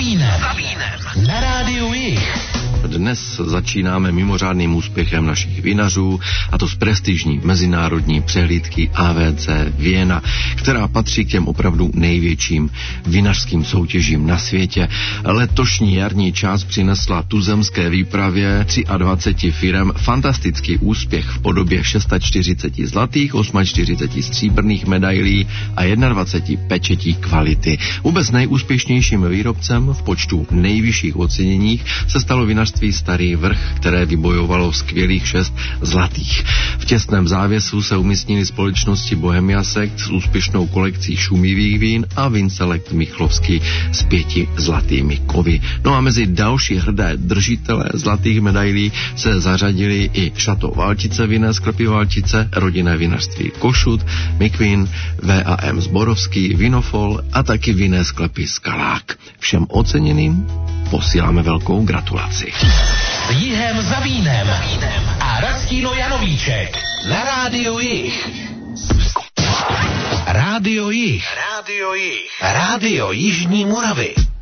vínem. Na rádiu Jich. Dnes začínáme mimořádným úspěchem našich vinařů, a to z prestižní mezinárodní přehlídky AVC Vienna, která patří k těm opravdu největším vinařským soutěžím na světě. Letošní jarní část přinesla tuzemské výpravě 23 firem fantastický úspěch v podobě 640 zlatých, 48 stříbrných medailí a 21 pečetí kvality. Vůbec nejúspěšnějším výrobcem v počtu nejvyšších oceněních se stalo vinařství Starý Vrch, které vybojovalo skvělých 6 zlatých. V těsném závěsu se umístnili společnosti Bohemia Sekt s úspěšnou kolekcí šumivých vín a Vinselect Michlovský s 5 zlatými kovy. No a mezi další hrdé držitele zlatých medailí se zařadili i Šato Valtice, vinné sklepy Valtice, rodinné vinařství Košut, Mikvin, VAM Zborovský, Vinofol a taky vinné sklepy Skalák. Všem oceněným posíláme velkou gratulaci. Jihem za vínem a Rastino Janovíček na rádiu Jich. Rádio Jich. Rádio Jižní Moravy.